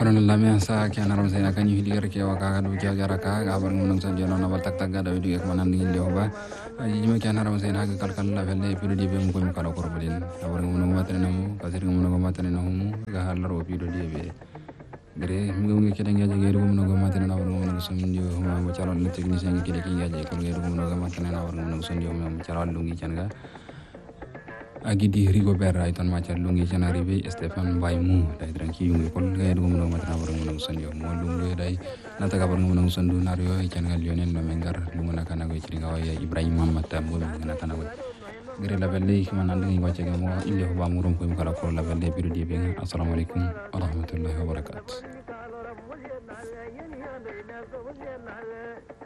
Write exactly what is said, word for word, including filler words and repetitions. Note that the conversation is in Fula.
Aron lamia sa kya naram sa kan yuhili gar kya waka du kya gara ka gabar ngunang sa jono na batak tak gada du yak manan dingin lewa jima kya naram sa na kal kal la velle piru di be mu ko kala korbulin gabar ngunang matane namu kasir ngunang matane namu ga halar o piru di be gere mu ngi keda ngi jage ru ngunang matane na war ngunang sum dio ma mo calon le technicien ngi kede ki ngi jage ko ngi ru ngunang matane na war ngunang sum dio ma mo calon lungi canga agidi rigo berra iton macar lungi cana ribe Stefan Baimu dai tranki yungi kon ga edu ngono matana barang ngono sanjo mo lungi dai nata kabar ngono sandu nario cana Lionel Mengar lungona kana go ciringa waya Ibrahim Muhammad tambo ngana kana go gere la belle ki man andingi wacha ga mo ille ho ba murum ko kala ko la belle biru di be assalamu alaikum warahmatullahi wabarakatuh